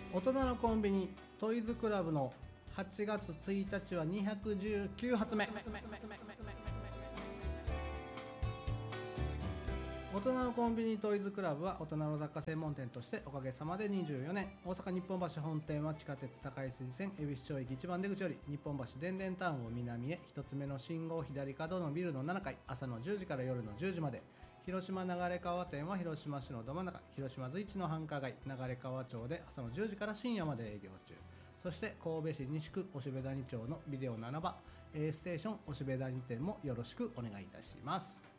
大人のコンビニトイズクラブの8月1日は219発目。大人のコンビニトイズクラブは大人の雑貨専門店としておかげさまで24年、大阪日本橋本店は地下鉄堺筋線恵比寿町駅1番出口より日本橋電電タウンを南へ1つ目の信号左角のビルの7階、朝の10時から夜の10時まで。広島流川店は広島市のど真ん中、広島随一の繁華街流川町で朝の10時から深夜まで営業中。そして神戸市西区押部谷町のビデオ7場 A ステーション押部谷店もよろしくお願いいたします。